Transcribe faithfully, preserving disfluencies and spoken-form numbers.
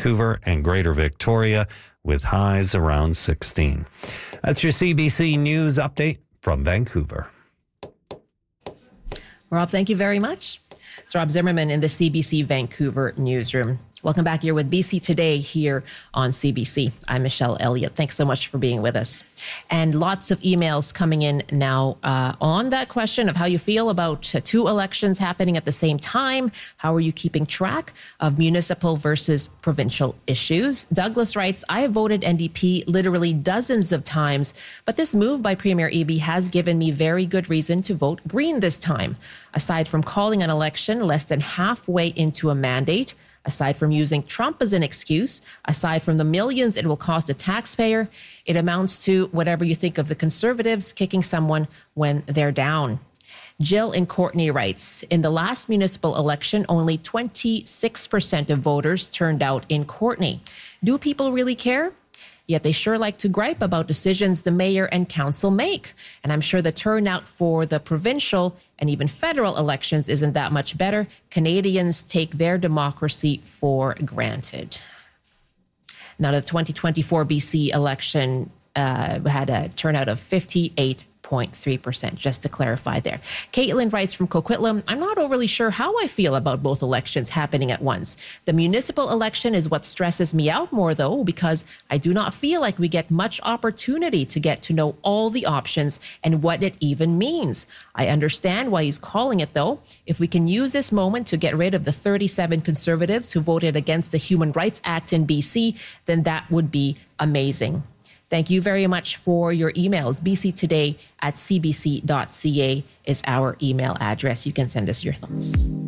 Vancouver and Greater Victoria, with highs around sixteen. That's your C B C News update from Vancouver. Rob, thank you very much. It's Rob Zimmerman in the C B C Vancouver newsroom. Welcome back here with B C Today here on C B C. I'm Michelle Elliott. Thanks so much for being with us. And lots of emails coming in now uh, on that question of how you feel about uh, two elections happening at the same time. How are you keeping track of municipal versus provincial issues? Douglas writes, I have voted N D P literally dozens of times, but this move by Premier Eby has given me very good reason to vote Green this time. Aside from calling an election less than halfway into a mandate, aside from using Trump as an excuse, aside from the millions it will cost the taxpayer, it amounts to whatever you think of the Conservatives kicking someone when they're down. Jill in Courtney writes, in the last municipal election, only twenty-six percent of voters turned out in Courtney. Do people really care? Yet they sure like to gripe about decisions the mayor and council make. And I'm sure the turnout for the provincial and even federal elections isn't that much better. Canadians take their democracy for granted. Now, the twenty twenty-four B C election uh, had a turnout of fifty-eight point three percent, just to clarify there. Caitlin writes from Coquitlam, I'm not overly sure how I feel about both elections happening at once. The municipal election is what stresses me out more, though, because I do not feel like we get much opportunity to get to know all the options and what it even means. I understand why he's calling it, though. If we can use this moment to get rid of the thirty-seven Conservatives who voted against the Human Rights Act in B C, then that would be amazing. Thank you very much for your emails. b c today at c b c dot c a is our email address. You can send us your thoughts.